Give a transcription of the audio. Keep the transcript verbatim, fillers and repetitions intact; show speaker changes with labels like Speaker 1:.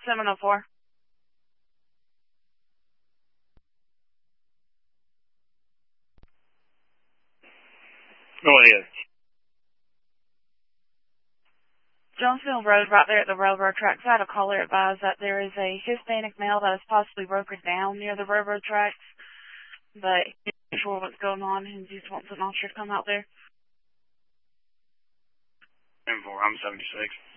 Speaker 1: seven oh four.
Speaker 2: Go ahead.
Speaker 1: Jonesville Road, right there at the railroad tracks. I had a caller advise that there is a Hispanic male that is possibly broken down near the railroad tracks, but he's not sure what's going on and just wants an officer to come out there.
Speaker 2: ten four, I'm seventy-six.